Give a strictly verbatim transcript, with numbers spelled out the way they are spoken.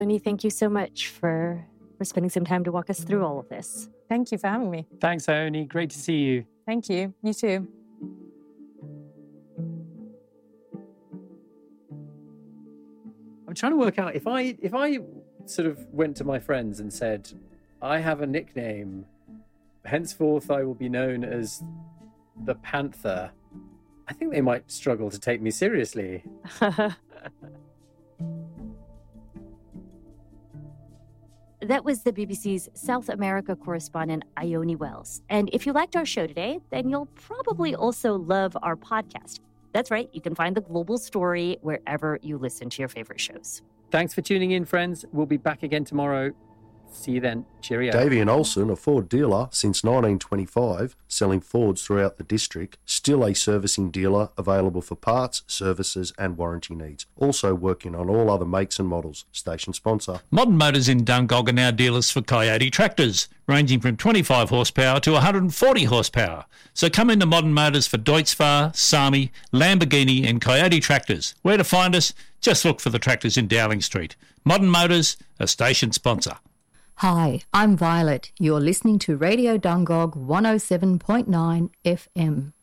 Tony, thank you so much for, for spending some time to walk us through all of this. Thank you for having me. Thanks, Ione. Great to see you. Thank you. You too. I'm trying to work out if I if I sort of went to my friends and said, I have a nickname, henceforth I will be known as the Panther, I think they might struggle to take me seriously. That was the B B C's South America correspondent, Ione Wells. And if you liked our show today, then you'll probably also love our podcast. That's right, you can find The Global Story wherever you listen to your favorite shows. Thanks for tuning in, friends. We'll be back again tomorrow. See you then. Cheerio. Davey and Olsen, a Ford dealer since nineteen twenty-five, selling Fords throughout the district, still a servicing dealer available for parts, services and warranty needs. Also working on all other makes and models. Station sponsor. Modern Motors in Dungog are now dealers for Coyote tractors, ranging from twenty-five horsepower to one hundred forty horsepower. So come into Modern Motors for Deutz-Fahr, Sami, Lamborghini and Coyote tractors. Where to find us? Just look for the tractors in Dowling Street. Modern Motors, a station sponsor. Hi, I'm Violet. You're listening to Radio Dungog one oh seven point nine F M.